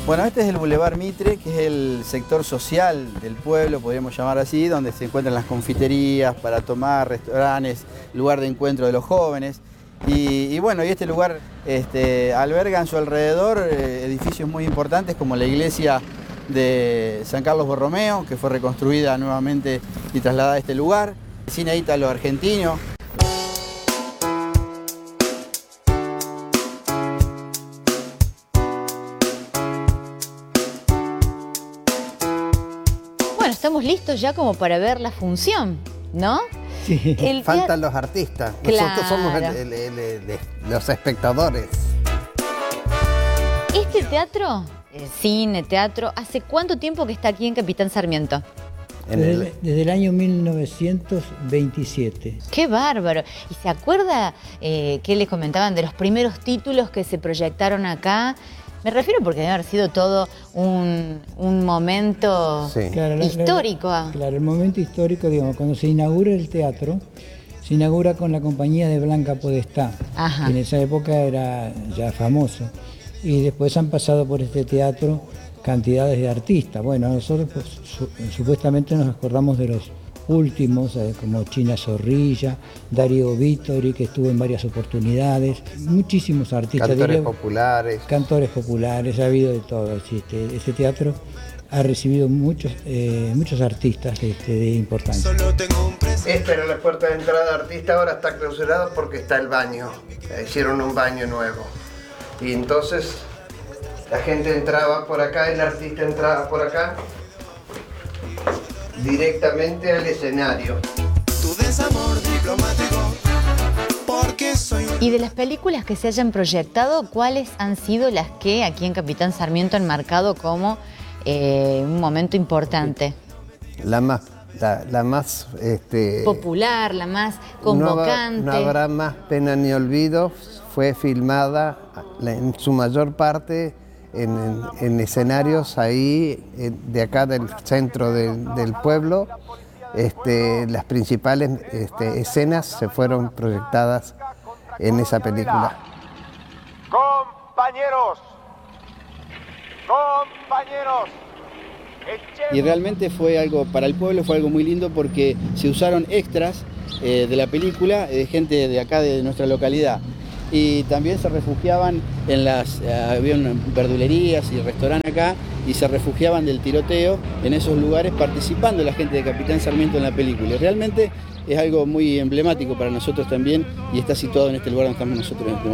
Bueno, este es el Boulevard Mitre, que es el sector social del pueblo, podríamos llamar así, donde se encuentran las confiterías para tomar, restaurantes, lugar de encuentro de los jóvenes. Y bueno, y este lugar alberga en su alrededor edificios muy importantes como la iglesia de San Carlos Borromeo, que fue reconstruida nuevamente y trasladada a este lugar, el cine ítalo-argentino. Bueno, estamos listos ya como para ver la función, ¿no? Sí. Faltan los artistas. Claro. Nosotros somos los espectadores. Este teatro, cine, teatro, ¿hace cuánto tiempo que está aquí en Capitán Sarmiento? Desde el año 1927. ¡Qué bárbaro! ¿Y se acuerda qué les comentaban de los primeros títulos que se proyectaron acá? Me refiero porque debe haber sido todo un momento histórico. Claro, el momento histórico, digamos, cuando se inaugura el teatro, se inaugura con la compañía de Blanca Podestá, que en esa época era ya famoso. Y después han pasado por este teatro cantidades de artistas. Bueno, nosotros pues, supuestamente nos acordamos de los últimos, como China Zorrilla, Darío Vittori, que estuvo en varias oportunidades, muchísimos artistas. Cantores populares. Cantores populares, ha habido de todo. Este teatro ha recibido muchos artistas de importancia. Esta era la puerta de entrada de artista, ahora está clausurada porque está el baño. Hicieron un baño nuevo. Y entonces la gente entraba por acá, el artista entraba por acá, directamente al escenario. Tu desamor diplomático, porque soy un... Y de las películas que se hayan proyectado, ¿cuáles han sido las que aquí en Capitán Sarmiento han marcado como un momento importante? La más popular, la más convocante. No habrá más pena ni olvido. Fue filmada en su mayor parte en escenarios ahí de acá del centro del pueblo. Las principales escenas se fueron proyectadas en esa película. Compañeros, Y realmente fue algo, para el pueblo fue algo muy lindo porque se usaron extras de la película, de gente de acá de nuestra localidad. Y también se refugiaban había verdulerías y restaurantes acá, y se refugiaban del tiroteo en esos lugares participando la gente de Capitán Sarmiento en la película. Y realmente es algo muy emblemático para nosotros también y está situado en este lugar donde estamos nosotros en este momento.